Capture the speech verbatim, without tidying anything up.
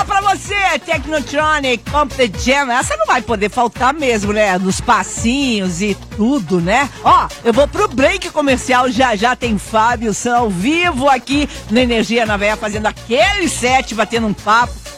Tchau pra você, Technotronic Complete Jam. Essa não vai poder faltar mesmo, né? Nos passinhos e tudo, né? Ó, eu vou pro break comercial, já já tem Fábio Sam ao vivo aqui na Energia na Veia, fazendo aquele set, batendo um papo.